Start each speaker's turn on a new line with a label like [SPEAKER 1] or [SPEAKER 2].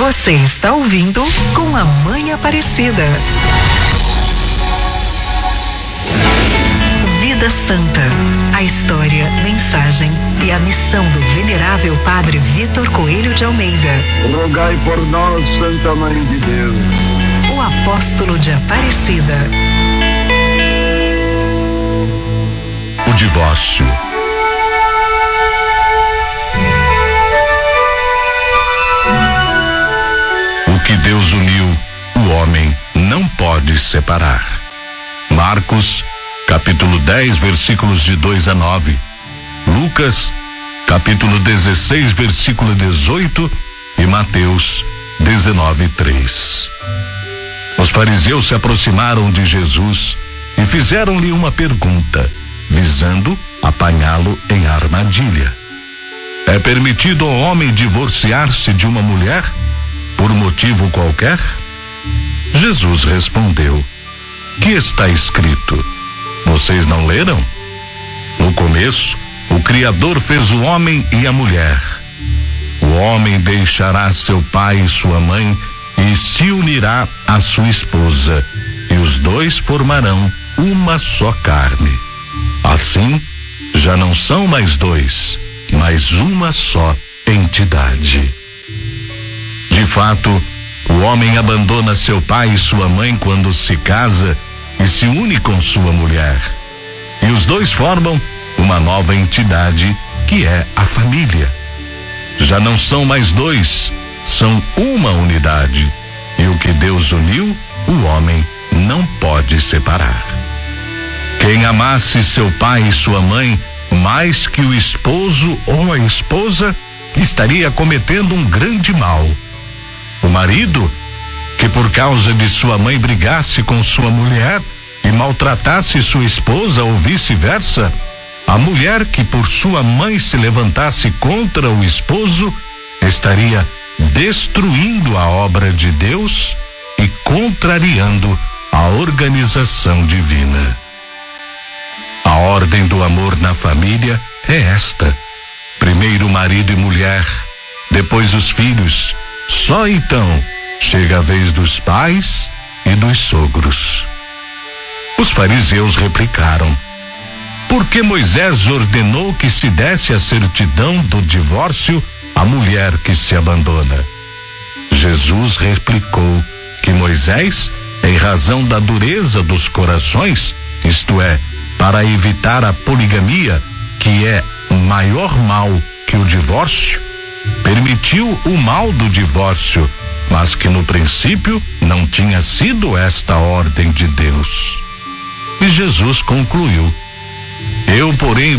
[SPEAKER 1] Você está ouvindo Com a Mãe Aparecida. Vida Santa. A história, mensagem e a missão do venerável Padre Vitor Coelho de Almeida.
[SPEAKER 2] Rogai por nós, Santa Mãe de Deus.
[SPEAKER 1] O apóstolo de Aparecida.
[SPEAKER 3] O divórcio. O que Deus uniu, o homem não pode separar. Marcos, capítulo 10, versículos de 2 a 9. Lucas, capítulo 16, versículo 18 e Mateus 19, 3. Os fariseus se aproximaram de Jesus e fizeram-lhe uma pergunta, visando apanhá-lo em armadilha. É permitido ao homem divorciar-se de uma mulher por motivo qualquer? Jesus respondeu: que está escrito? Vocês não leram? No começo, o Criador fez o homem e a mulher. O homem deixará seu pai e sua mãe e se unirá à sua esposa, e os dois formarão uma só carne. Assim, já não são mais dois, mas uma só entidade. De fato, o homem abandona seu pai e sua mãe quando se casa e se une com sua mulher. E os dois formam uma nova entidade, que é a família. Já não são mais dois, são uma unidade. E o que Deus uniu, o homem não pode separar. Quem amasse seu pai e sua mãe mais que o esposo ou a esposa, estaria cometendo um grande mal. O marido, que por causa de sua mãe brigasse com sua mulher e maltratasse sua esposa ou vice-versa, a mulher que por sua mãe se levantasse contra o esposo, estaria destruindo a obra de Deus e contrariando a organização divina. A ordem do amor na família é esta: primeiro marido e mulher, depois os filhos. Só então chega a vez dos pais e dos sogros. Os fariseus replicaram: por que Moisés ordenou que se desse a certidão do divórcio à mulher que se abandona? Jesus replicou que Moisés, em razão da dureza dos corações, isto é, para evitar a poligamia, que é maior mal que o divórcio, permitiu o mal do divórcio, mas que no princípio não tinha sido esta a ordem de Deus. E Jesus concluiu: eu, porém,